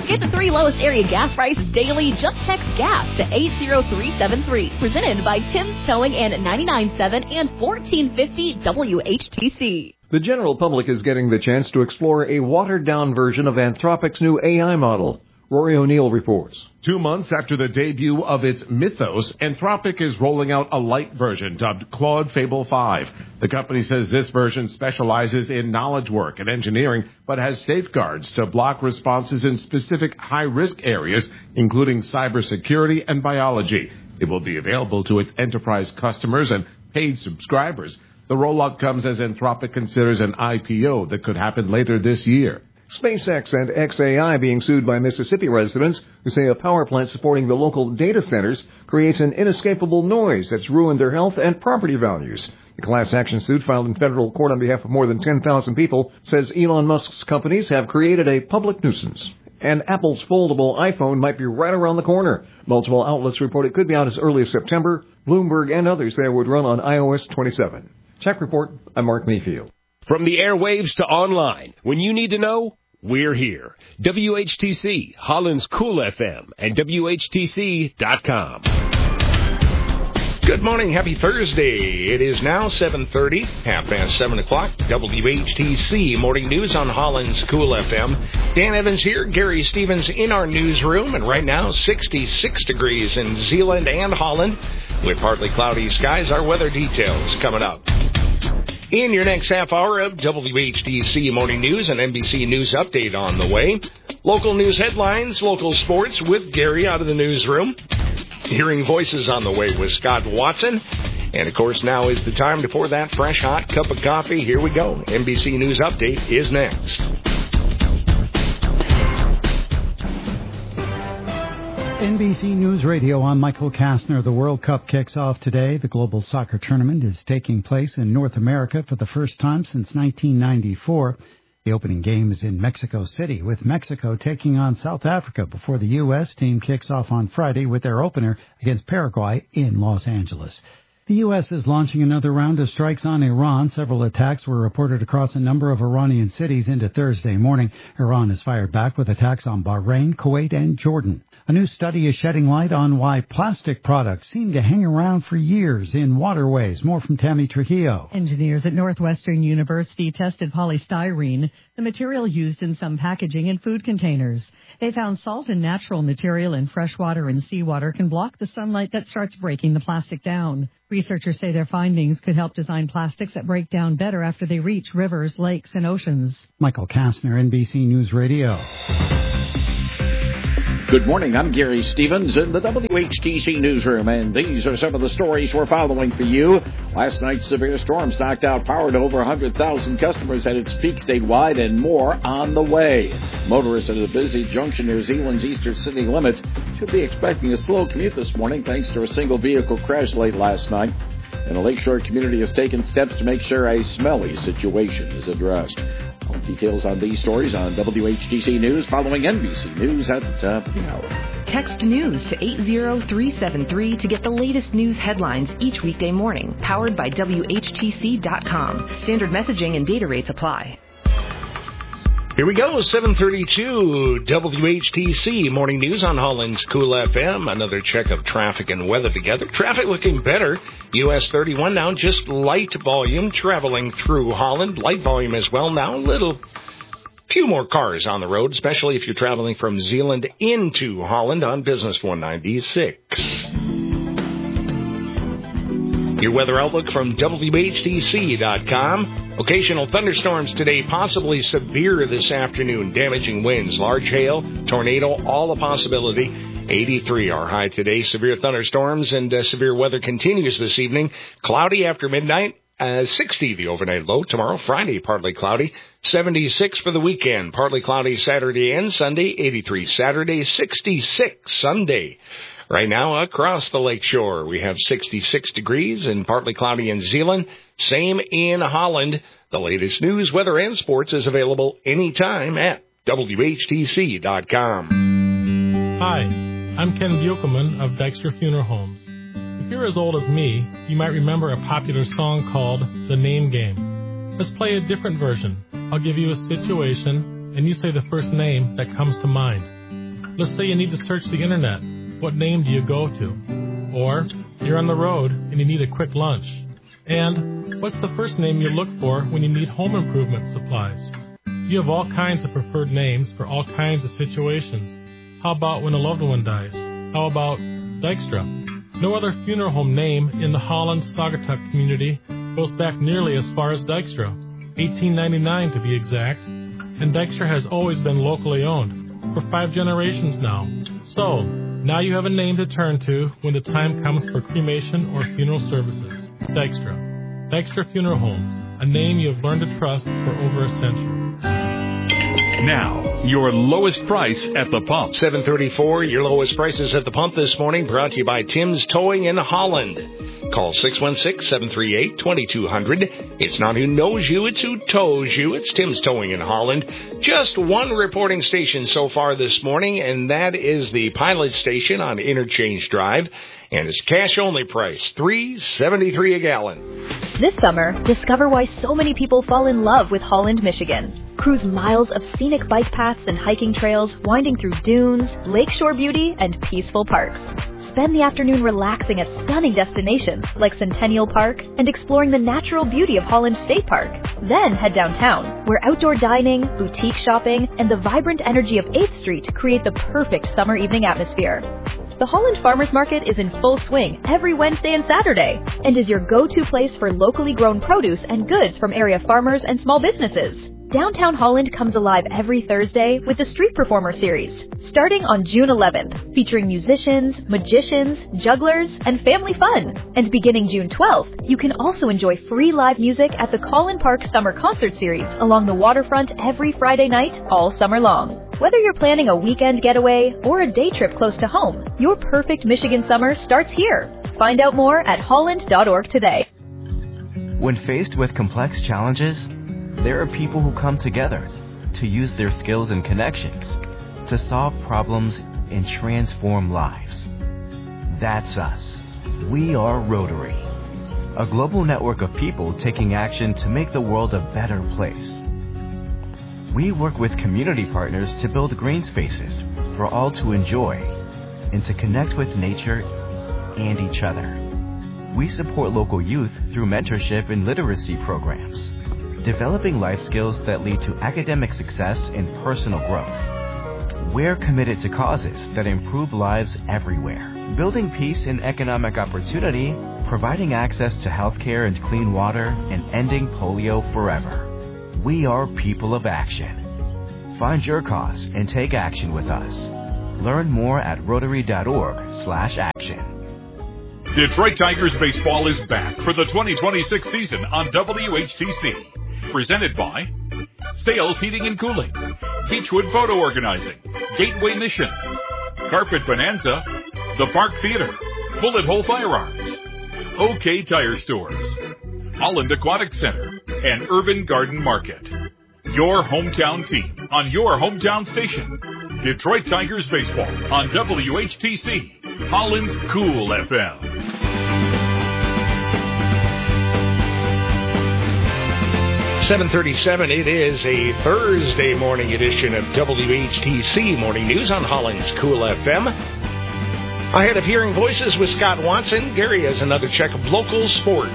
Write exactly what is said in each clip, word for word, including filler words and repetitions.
Get the three lowest area gas prices daily. Just text GAS to eight zero three seven three. Presented by Tim's Towing and ninety-nine point seven and fourteen fifty W H T C. The general public is getting the chance to explore a watered-down version of Anthropic's new A I model. Rory O'Neill reports. Two months after the debut of its Mythos, Anthropic is rolling out a light version dubbed Claude Fable five. The company says this version specializes in knowledge work and engineering, but has safeguards to block responses in specific high-risk areas, including cybersecurity and biology. It will be available to its enterprise customers and paid subscribers. The rollout comes as Anthropic considers an I P O that could happen later this year. SpaceX and X A I being sued by Mississippi residents who say a power plant supporting the local data centers creates an inescapable noise that's ruined their health and property values. The class action suit filed in federal court on behalf of more than ten thousand people says Elon Musk's companies have created a public nuisance. And Apple's foldable iPhone might be right around the corner. Multiple outlets report it could be out as early as September. Bloomberg and others say it would run on i O S twenty-seven. Check report, I'm Mark Mayfield. From the airwaves to online, when you need to know, we're here. W H T C, Holland's Cool F M, and W H T C dot com. Good morning. Happy Thursday. It is now seven thirty, half past seven o'clock. W H T C Morning News on Holland's Cool F M. Dan Evans here, Gary Stevens in our newsroom, and right now sixty-six degrees in Zeeland and Holland with partly cloudy skies. Our weather details coming up. In your next half hour of W H T C Morning News, an N B C News update on the way. Local news headlines, local sports with Gary out of the newsroom. Hearing voices on the way with Scott Watson. And, of course, now is the time to pour that fresh, hot cup of coffee. Here we go. N B C News Update is next. N B C News Radio, I'm Michael Kastner. The World Cup kicks off today. The global soccer tournament is taking place in North America for the first time since nineteen ninety-four. The opening game is in Mexico City, with Mexico taking on South Africa before the U S team kicks off on Friday with their opener against Paraguay in Los Angeles. The U S is launching another round of strikes on Iran. Several attacks were reported across a number of Iranian cities into Thursday morning. Iran has fired back with attacks on Bahrain, Kuwait, and Jordan. A new study is shedding light on why plastic products seem to hang around for years in waterways. More from Tammy Trujillo. Engineers at Northwestern University tested polystyrene, the material used in some packaging and food containers. They found salt and natural material in freshwater and seawater can block the sunlight that starts breaking the plastic down. Researchers say their findings could help design plastics that break down better after they reach rivers, lakes, and oceans. Michael Kastner, N B C News Radio. Good morning, I'm Gary Stevens in the W H T C newsroom, and these are some of the stories we're following for you. Last night's severe storms knocked out power to over one hundred thousand customers at its peak statewide, and more on the way. Motorists at a busy junction near Zeeland's eastern city limits should be expecting a slow commute this morning thanks to a single vehicle crash late last night. And the Lakeshore community has taken steps to make sure a smelly situation is addressed. All details on these stories on W H T C News following N B C News at the top of the hour. Text news to eight zero three seven three to get the latest news headlines each weekday morning. Powered by W H T C dot com. Standard messaging and data rates apply. Here we go, seven thirty-two W H T C Morning News on Holland's Cool F M. Another check of traffic and weather together. Traffic looking better. U S thirty-one now, just light volume traveling through Holland. Light volume as well now. Little, few more cars on the road, especially if you're traveling from Zeeland into Holland on Business one ninety-six. Your weather outlook from W H T C dot com. Occasional thunderstorms today, possibly severe this afternoon. Damaging winds, large hail, tornado, all a possibility. eighty-three our high today. Severe thunderstorms and uh, severe weather continues this evening. Cloudy after midnight. Uh, sixty the overnight low. Tomorrow, Friday, partly cloudy. seventy-six for the weekend. Partly cloudy Saturday and Sunday. eighty-three Saturday, sixty-six Sunday. Right now, across the lakeshore, we have sixty-six degrees and partly cloudy in Zeeland. Same in Holland. The latest news, weather, and sports is available anytime at W H T C dot com. Hi, I'm Ken Buchelman of Dexter Funeral Homes. If you're as old as me, you might remember a popular song called The Name Game. Let's play a different version. I'll give you a situation, and you say the first name that comes to mind. Let's say you need to search the internet. What name do you go to? Or you're on the road and you need a quick lunch. And what's the first name you look for when you need home improvement supplies? You have all kinds of preferred names for all kinds of situations. How about when a loved one dies? How about Dykstra? No other funeral home name in the Holland-Saugatuck community goes back nearly as far as Dykstra, eighteen ninety-nine to be exact, and Dykstra has always been locally owned, for five generations now. So, now you have a name to turn to when the time comes for cremation or funeral services. Dykstra. Dykstra Funeral Homes, a name you have learned to trust for over a century. Now, your lowest price at the pump. seven thirty-four, your lowest prices at the pump this morning, brought to you by Tim's Towing in Holland. Call six one six, seven three eight, two two zero zero. It's not who knows you, it's who tows you. It's Tim's Towing in Holland. Just one reporting station so far this morning, and that is the Pilot Station on Interchange Drive. And it's cash-only price, three dollars and seventy-three cents a gallon. This summer, discover why so many people fall in love with Holland, Michigan. Cruise miles of scenic bike paths and hiking trails winding through dunes, lakeshore beauty, and peaceful parks. Spend the afternoon relaxing at stunning destinations like Centennial Park and exploring the natural beauty of Holland State Park. Then head downtown, where outdoor dining, boutique shopping, and the vibrant energy of eighth Street create the perfect summer evening atmosphere. The Holland Farmers Market is in full swing every Wednesday and Saturday and is your go-to place for locally grown produce and goods from area farmers and small businesses. Downtown Holland comes alive every Thursday with the Street Performer Series, starting on June eleventh, featuring musicians, magicians, jugglers, and family fun. And beginning June twelfth, you can also enjoy free live music at the Collin Park Summer Concert Series along the waterfront every Friday night all summer long. Whether you're planning a weekend getaway or a day trip close to home, your perfect Michigan summer starts here. Find out more at holland dot org today. When faced with complex challenges, there are people who come together to use their skills and connections to solve problems and transform lives. That's us. We are Rotary, a global network of people taking action to make the world a better place. We work with community partners to build green spaces for all to enjoy and to connect with nature and each other. We support local youth through mentorship and literacy programs, developing life skills that lead to academic success and personal growth. We're committed to causes that improve lives everywhere, building peace and economic opportunity, providing access to healthcare and clean water, and ending polio forever. We are people of action. Find your cause and take action with us. Learn more at rotary dot org slash action. Detroit Tigers baseball is back for the twenty twenty-six season on W H T C. Presented by Sales Heating and Cooling, Beechwood Photo Organizing, Gateway Mission, Carpet Bonanza, The Park Theater, Bullet Hole Firearms, OK Tire Stores, Holland Aquatic Center, and Urban Garden Market. Your hometown team on your hometown station. Detroit Tigers baseball on W H T C, Holland's Cool F M. seven thirty-seven, it is a Thursday morning edition of W H T C Morning News on Holland's Cool F M. Ahead of hearing voices with Scott Watson, Gary has another check of local sports.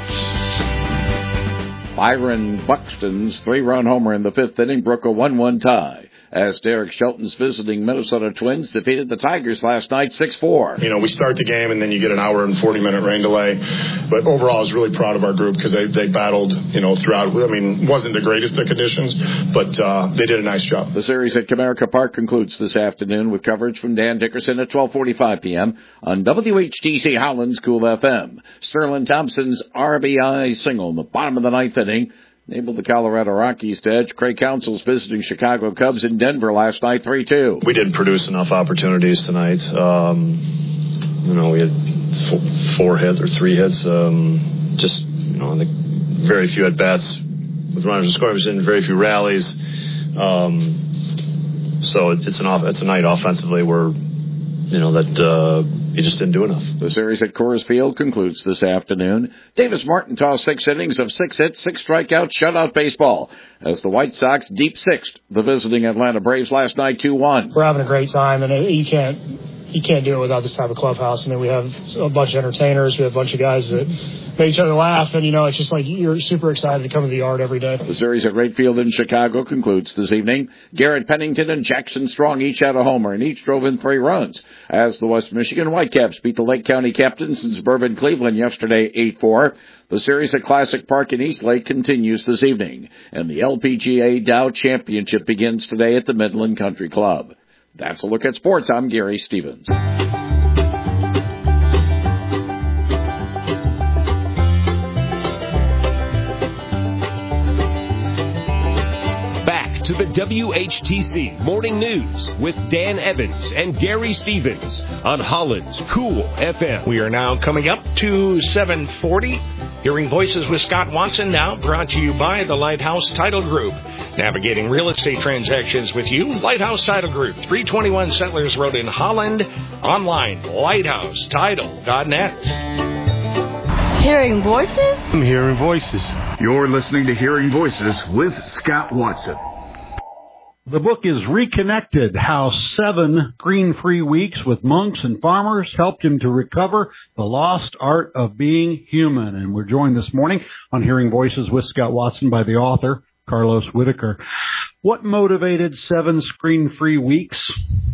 Byron Buxton's three-run homer in the fifth inning broke a one one tie as Derek Shelton's visiting Minnesota Twins defeated the Tigers last night six four. You know, we start the game and then you get an hour and forty-minute rain delay. But overall, I was really proud of our group because they, they battled, you know, throughout. I mean, wasn't the greatest of conditions, but uh, they did a nice job. The series at Comerica Park concludes this afternoon with coverage from Dan Dickerson at twelve forty-five p.m. on W H T C Holland's Cool F M. Sterling Thompson's R B I single in the bottom of the ninth inning enabled the Colorado Rockies to edge Craig Counsell's visiting Chicago Cubs in Denver last night three two. We didn't produce enough opportunities tonight. Um, you know, we had four hits or three hits. Um, just, you know, I think very few at-bats with runners in scoring position, very few rallies. Um, so it's an off, it's a night offensively where, you know, that uh, he just didn't do enough. The series at Coors Field concludes this afternoon. Davis Martin tossed six innings of six hits, six strikeouts, shutout baseball as the White Sox deep sixth the visiting Atlanta Braves last night two one. We're having a great time, and you can't you can't do it without this type of clubhouse. I mean, we have a bunch of entertainers. We have a bunch of guys that make each other laugh, and, you know, it's just like you're super excited to come to the yard every day. The series at Wright Field in Chicago concludes this evening. Garrett Pennington and Jackson Strong each had a homer, and each drove in three runs as the West Michigan Whitecaps beat the Lake County Captains in suburban Cleveland yesterday eight four. The series at Classic Park in Eastlake continues this evening, and the L P G A Dow Championship begins today at the Midland Country Club. That's a look at sports. I'm Gary Stevens. Back to the W H T C Morning News with Dan Evans and Gary Stevens on Holland's Cool F M. We are now coming up to seven forty. Hearing Voices with Scott Watson now brought to you by the Lighthouse Title Group. Navigating real estate transactions with you, Lighthouse Title Group, three twenty-one Settlers Road in Holland. Online, lighthouse title dot net. Hearing Voices? I'm Hearing Voices. You're listening to Hearing Voices with Scott Watson. The book is Reconnected, how seven screen-free weeks with monks and farmers helped him to recover the lost art of being human. And we're joined this morning on Hearing Voices with Scott Watson by the author, Carlos Whitaker. What motivated seven screen-free weeks?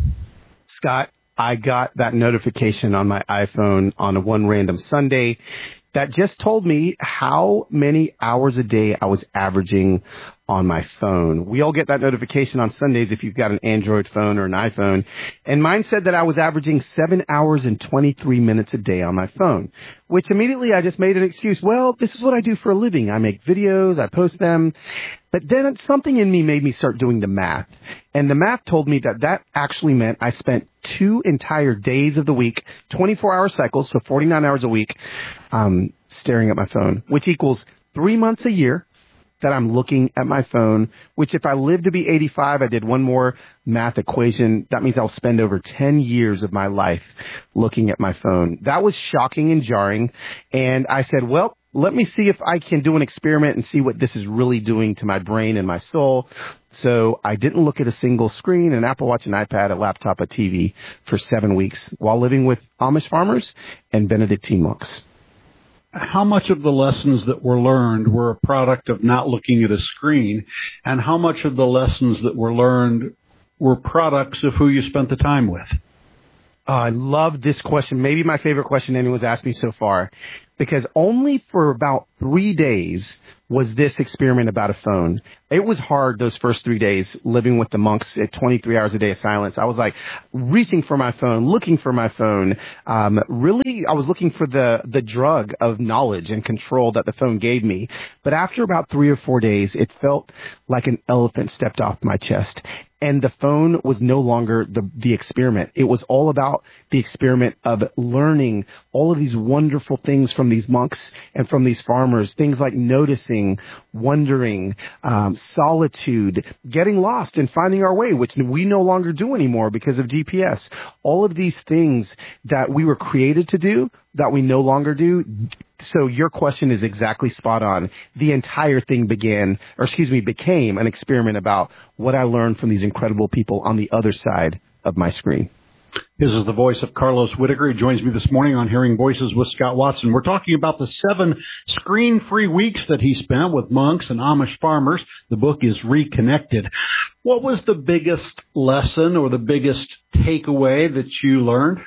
Scott, I got that notification on my iPhone on one random Sunday that just told me how many hours a day I was averaging on my phone. We all get that notification on Sundays if you've got an Android phone or an iPhone. And mine said that I was averaging seven hours and twenty-three minutes a day on my phone, which immediately I just made an excuse. Well, this is what I do for a living. I make videos, I post them. But then something in me made me start doing the math. And the math told me that that actually meant I spent two entire days of the week, twenty-four hour cycles, so forty-nine hours a week, um, staring at my phone, which equals three months a year that I'm looking at my phone, which if I live to be eighty-five, I did one more math equation. That means I'll spend over ten years of my life looking at my phone. That was shocking and jarring. And I said, well, let me see if I can do an experiment and see what this is really doing to my brain and my soul. So I didn't look at a single screen, an Apple Watch, an iPad, a laptop, a T V for seven weeks while living with Amish farmers and Benedictine monks. How much of the lessons that were learned were a product of not looking at a screen, and how much of the lessons that were learned were products of who you spent the time with? Uh, I love this question. Maybe my favorite question anyone's asked me so far, because only for about three days was this experiment about a phone. It was hard those first three days living with the monks at twenty-three hours a day of silence. I was like reaching for my phone, looking for my phone. Um, really, I was looking for the, the drug of knowledge and control that the phone gave me. But after about three or four days, it felt like an elephant stepped off my chest. And the phone was no longer the, the experiment. It was all about the experiment of learning all of these wonderful things from these monks and from these farmers, things like noticing, wondering, um, solitude, getting lost and finding our way, which we no longer do anymore because of G P S. All of these things that we were created to do that we no longer do. So your question is exactly spot on. The entire thing began, or excuse me, became an experiment about what I learned from these incredible people on the other side of my screen. This is the voice of Carlos Whitaker. He joins me this morning on Hearing Voices with Scott Watson. We're talking about the seven screen-free weeks that he spent with monks and Amish farmers. The book is Reconnected. What was the biggest lesson or the biggest takeaway that you learned?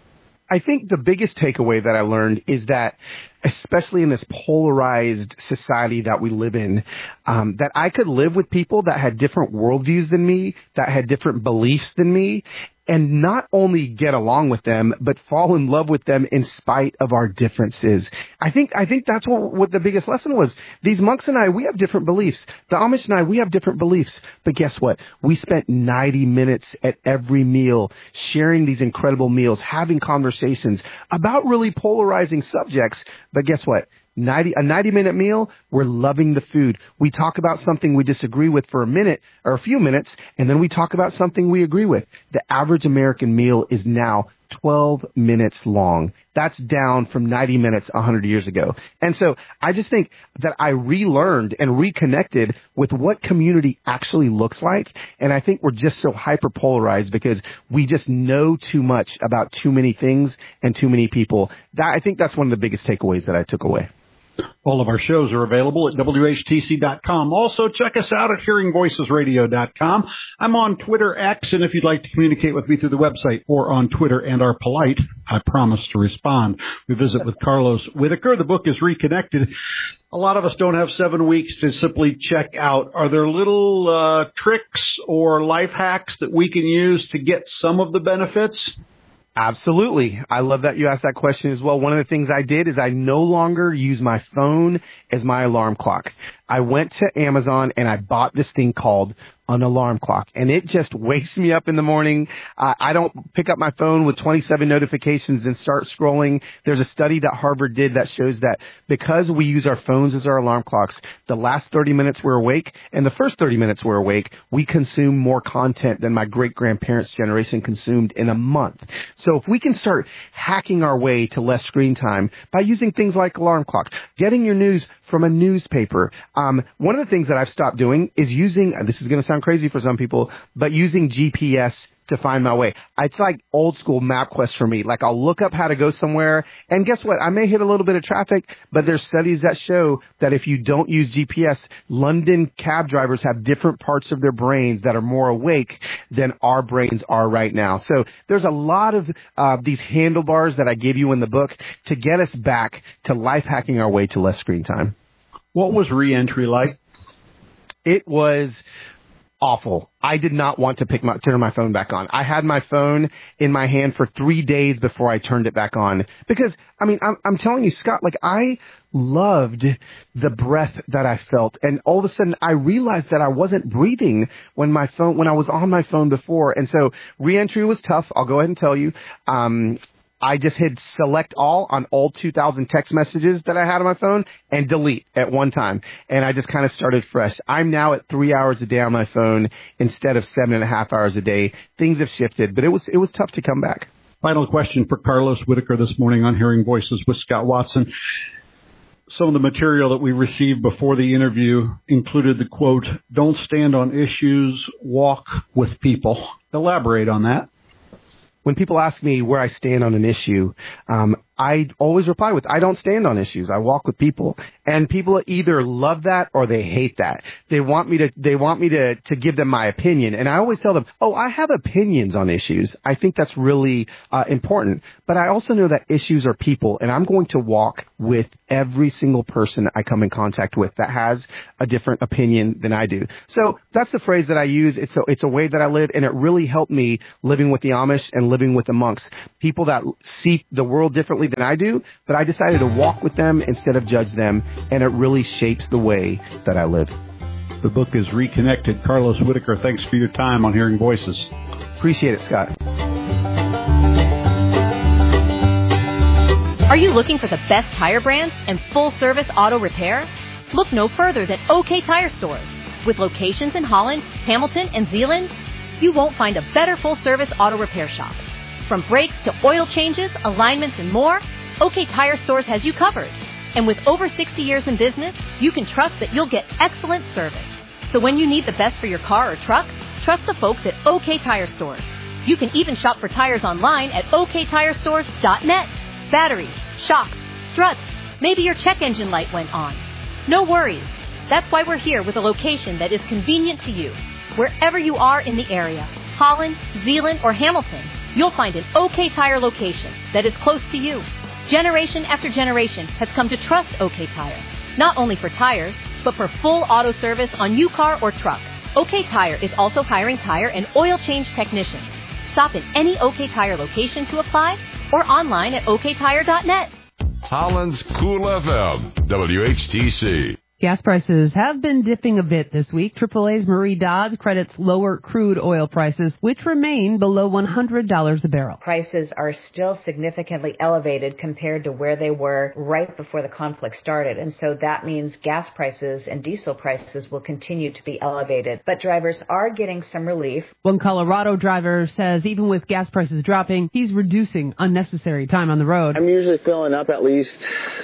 I think the biggest takeaway that I learned is that, especially in this polarized society that we live in, um, that I could live with people that had different worldviews than me, that had different beliefs than me, and not only get along with them, but fall in love with them in spite of our differences. I think, I think that's what, what the biggest lesson was. These monks and I, we have different beliefs. The Amish and I, we have different beliefs. But guess what? We spent ninety minutes at every meal sharing these incredible meals, having conversations about really polarizing subjects. But guess what? ninety a ninety minute meal, we're loving the food. We talk about something we disagree with for a minute or a few minutes, and then we talk about something we agree with. The average American meal is now twelve minutes long. That's down from ninety minutes one hundred years ago. And so I just think that I relearned and reconnected with what community actually looks like. And I think we're just so hyper-polarized because we just know too much about too many things and too many people. That, I think that's one of the biggest takeaways that I took away. All of our shows are available at W H T C dot com. Also, check us out at hearing voices radio dot com. I'm on Twitter X, and if you'd like to communicate with me through the website or on Twitter and are polite, I promise to respond. We visit with Carlos Whitaker. The book is Reconnected. A lot of us don't have seven weeks to simply check out. Are there little uh, tricks or life hacks that we can use to get some of the benefits? Absolutely. I love that you asked that question as well. One of the things I did is I no longer use my phone as my alarm clock. I went to Amazon and I bought this thing called an alarm clock, and it just wakes me up in the morning. Uh, I don't pick up my phone with twenty-seven notifications and start scrolling. There's a study that Harvard did that shows that because we use our phones as our alarm clocks, the last thirty minutes we're awake and the first thirty minutes we're awake, we consume more content than my great-grandparents' generation consumed in a month. So if we can start hacking our way to less screen time by using things like alarm clocks, getting your news from a newspaper. Um, one of the things that I've stopped doing is using, and this is going to sound crazy for some people, but using G P S to find my way. It's like old school MapQuest for me. Like I'll look up how to go somewhere, and guess what? I may hit a little bit of traffic, but there's studies that show that if you don't use G P S, London cab drivers have different parts of their brains that are more awake than our brains are right now. So there's a lot of uh, these handlebars that I give you in the book to get us back to life hacking our way to less screen time. What was reentry like? It was awful. I did not want to pick my, turn my phone back on. I had my phone in my hand for three days before I turned it back on. Because, I mean, I'm, I'm telling you, Scott, like I loved the breath that I felt. And all of a sudden I realized that I wasn't breathing when my phone, when I was on my phone before. And so reentry was tough. I'll go ahead and tell you. Um, I just hit select all on all two thousand text messages that I had on my phone and delete at one time. And I just kind of started fresh. I'm now at three hours a day on my phone instead of seven and a half hours a day. Things have shifted, but it was, it was tough to come back. Final question for Carlos Whitaker this morning on Hearing Voices with Scott Watson. Some of the material that we received before the interview included the quote, "Don't stand on issues, walk with people." Elaborate on that. When people ask me where I stand on an issue, um, I always reply with, I don't stand on issues. I walk with people. And people either love that or they hate that. They want me to, they want me to, to give them my opinion. And I always tell them, oh, I have opinions on issues. I think that's really uh, important. But I also know that issues are people, and I'm going to walk with every single person I come in contact with that has a different opinion than I do. So that's the phrase that I use. It's a, it's a way that I live, and it really helped me living with the Amish and living with the monks, people that see the world differently than I do, but I decided to walk with them instead of judge them, and it really shapes the way that I live. The book is Reconnected. Carlos Whitaker, thanks for your time on Hearing Voices. Appreciate it, Scott. Are you looking for the best tire brands and full-service auto repair? Look no further than OK Tire Stores. With locations in Holland, Hamilton, and Zeeland, you won't find a better full-service auto repair shop. From brakes to oil changes, alignments, and more, OK Tire Stores has you covered. And with over sixty years in business, you can trust that you'll get excellent service. So when you need the best for your car or truck, trust the folks at OK Tire Stores. You can even shop for tires online at O K tire stores dot net. Batteries, shocks, struts, maybe your check engine light went on. No worries. That's why we're here with a location that is convenient to you. Wherever you are in the area, Holland, Zeeland, or Hamilton, you'll find an OK Tire location that is close to you. Generation after generation has come to trust OK Tire, not only for tires, but for full auto service on your car or truck. OK Tire is also hiring tire and oil change technicians. Stop in any OK Tire location to apply or online at O K tire dot net. Holland's Cool F M, W H T C. Gas prices have been dipping a bit this week. triple A's Marie Dodds credits lower crude oil prices, which remain below one hundred dollars a barrel. Prices are still significantly elevated compared to where they were right before the conflict started. And so that means gas prices and diesel prices will continue to be elevated. But drivers are getting some relief. One Colorado driver says even with gas prices dropping, he's reducing unnecessary time on the road. I'm usually filling up at least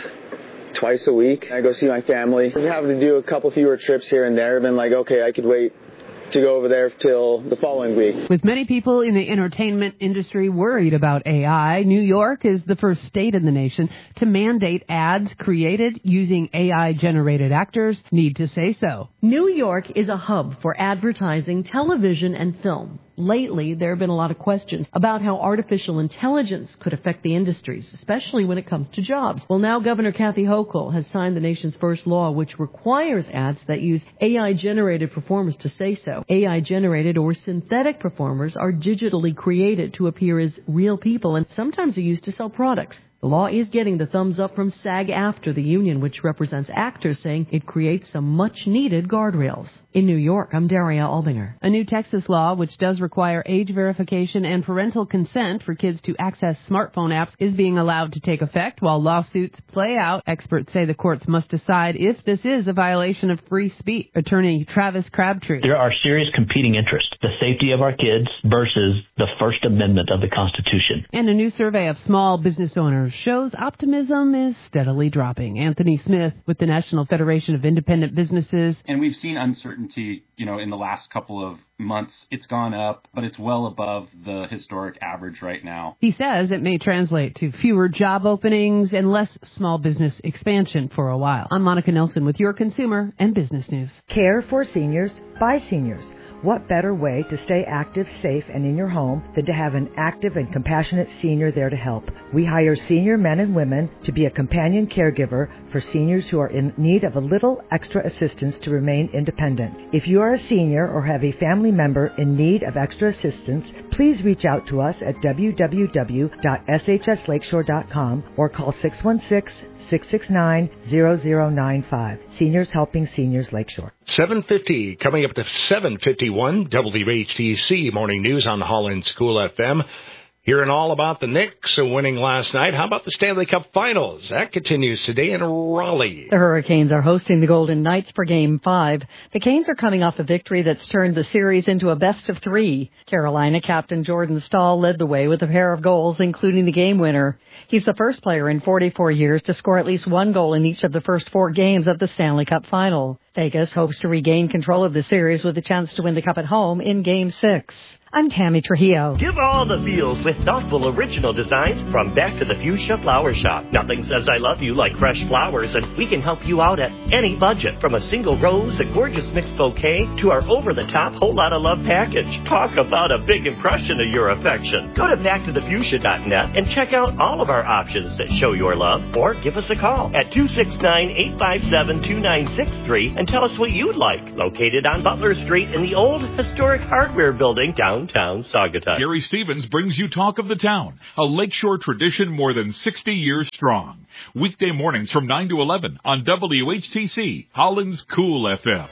twice a week. I go see my family. I'm having to do a couple fewer trips here and there. I've been like, okay, I could wait to go over there till the following week. With many people in the entertainment industry worried about A I, New York is the first state in the nation to mandate ads created using A I-generated actors need to say so. New York is a hub for advertising, television, and film. Lately, there have been a lot of questions about how artificial intelligence could affect the industries, especially when it comes to jobs. Well, now Governor Kathy Hochul has signed the nation's first law which requires ads that use A I-generated performers to say so. A I-generated or synthetic performers are digitally created to appear as real people and sometimes are used to sell products. The law is getting the thumbs up from SAG-AFTRA, the union which represents actors, saying it creates some much-needed guardrails. In New York, I'm Daria Albinger. A new Texas law which does require age verification and parental consent for kids to access smartphone apps is being allowed to take effect while lawsuits play out. Experts say the courts must decide if this is a violation of free speech. Attorney Travis Crabtree. There are serious competing interests, the safety of our kids versus the First Amendment of the Constitution. And a new survey of small business owners shows optimism is steadily dropping. Anthony Smith with the National Federation of Independent Businesses. And we've seen uncertainty, you know, in the last couple of months. It's gone up, but it's well above the historic average right now. He says it may translate to fewer job openings and less small business expansion for a while. I'm Monica Nelson with your consumer and business news. Care for seniors by seniors. What better way to stay active, safe, and in your home than to have an active and compassionate senior there to help? We hire senior men and women to be a companion caregiver for seniors who are in need of a little extra assistance to remain independent. If you are a senior or have a family member in need of extra assistance, please reach out to us at w w w dot s h s lakeshore dot com or call six one six, six six nine, zero zero nine five. Seniors Helping Seniors Lakeshore. seven fifty, coming up to seven fifty-one, W H T C Morning News on Holland's Cool F M. Hearing all about the Knicks winning last night. How about the Stanley Cup Finals? That continues today in Raleigh. The Hurricanes are hosting the Golden Knights for Game five. The Canes are coming off a victory that's turned the series into a best of three. Carolina captain Jordan Staal led the way with a pair of goals, including the game winner. He's the first player in forty-four years to score at least one goal in each of the first four games of the Stanley Cup Final. Vegas hopes to regain control of the series with a chance to win the Cup at home in Game six. I'm Tammy Trujillo. Give all the feels with thoughtful original designs from Back to the Fuchsia Flower Shop. Nothing says I love you like fresh flowers, and we can help you out at any budget. From a single rose, a gorgeous mixed bouquet, to our over-the-top whole lot of love package. Talk about a big impression of your affection. Go to back to the fuchsia dot net and check out all of our options that show your love, or give us a call at two six nine, eight five seven, two nine six three and tell us what you'd like. Located on Butler Street in the old historic hardware building down Downtown Saugatuck. Gary Stevens brings you Talk of the Town, a Lakeshore tradition more than sixty years strong. Weekday mornings from nine to eleven on W H T C, Holland's Cool F M.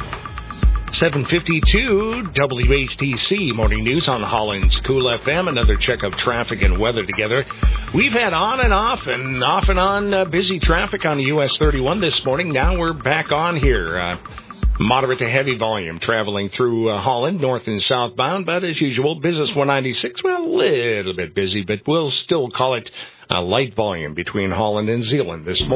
seven fifty-two, W H T C Morning News on Holland's Cool F M. Another check of traffic and weather together. We've had on and off and off and on uh, busy traffic on the U S thirty-one this morning. Now we're back on here. Uh, Moderate to heavy volume traveling through uh, Holland, north and southbound, but as usual, Business one ninety-six, well, a little bit busy, but we'll still call it a light volume between Holland and Zeeland this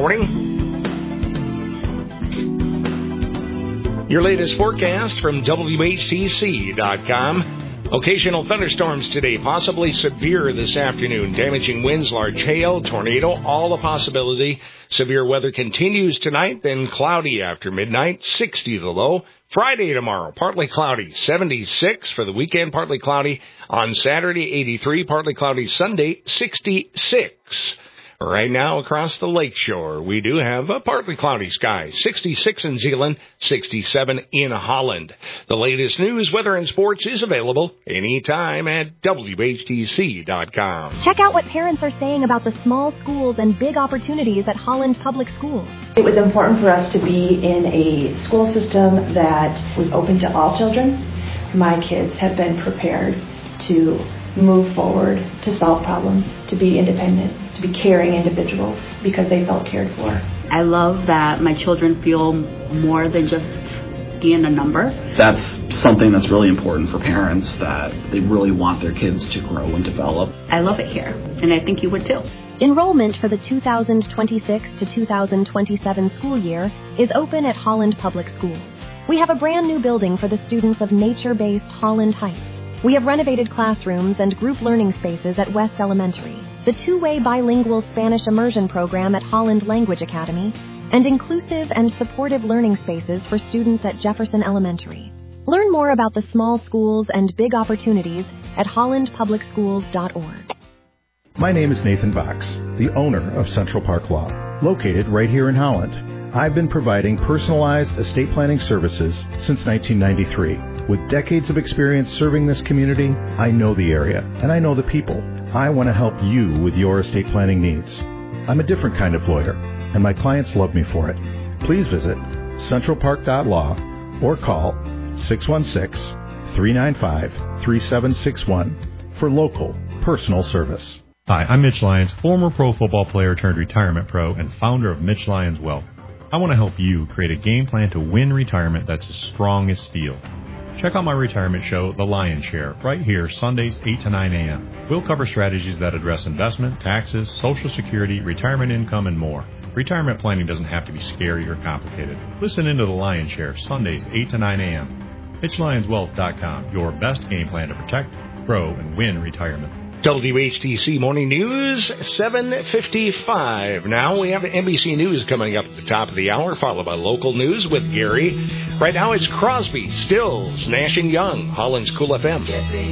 morning. Your latest forecast from W H T C dot com. Occasional thunderstorms today, possibly severe this afternoon. Damaging winds, large hail, tornado, all a possibility. Severe weather continues tonight, then cloudy after midnight, sixty the low. Friday tomorrow, partly cloudy, seventy-six for the weekend, partly cloudy. On Saturday, eighty-three, partly cloudy. Sunday, sixty-six. Right now across the lakeshore, we do have a partly cloudy sky, sixty-six in Zeeland, sixty-seven in Holland. The latest news, weather, and sports is available anytime at W H T C dot com. Check out what parents are saying about the small schools and big opportunities at Holland Public Schools. It was important for us to be in a school system that was open to all children. My kids have been prepared to move forward, to solve problems, to be independent, to be caring individuals because they felt cared for. I love that my children feel more than just being a number. That's something that's really important for parents, that they really want their kids to grow and develop. I love it here, and I think you would too. Enrollment for the two thousand twenty-six to two thousand twenty-seven school year is open at Holland Public Schools. We have a brand new building for the students of nature-based Holland Heights. We have renovated classrooms and group learning spaces at West Elementary, the two-way bilingual Spanish immersion program at Holland Language Academy, and inclusive and supportive learning spaces for students at Jefferson Elementary. Learn more about the small schools and big opportunities at holland public schools dot org. My name is Nathan Box, the owner of Central Park Law, located right here in Holland. I've been providing personalized estate planning services since nineteen ninety-three. With decades of experience serving this community, I know the area and I know the people. I want to help you with your estate planning needs. I'm a different kind of lawyer, and my clients love me for it. Please visit central park dot law or call six one six, three nine five, three seven six one for local personal service. Hi, I'm Mitch Lyons, former pro football player turned retirement pro and founder of Mitch Lyons Wealth. I want to help you create a game plan to win retirement that's as strong as steel. Check out my retirement show, The Lion's Share, right here, Sundays, eight to nine a.m. We'll cover strategies that address investment, taxes, Social Security, retirement income, and more. Retirement planning doesn't have to be scary or complicated. Listen into The Lion's Share, Sundays, eight to nine a.m. Mitch Lyons Wealth dot com, your best game plan to protect, grow, and win retirement. W H T C Morning News, seven fifty-five. Now we have N B C News coming up at the top of the hour, followed by local news with Gary. Right now it's Crosby, Stills, Nash and Young, Holland's Cool F M.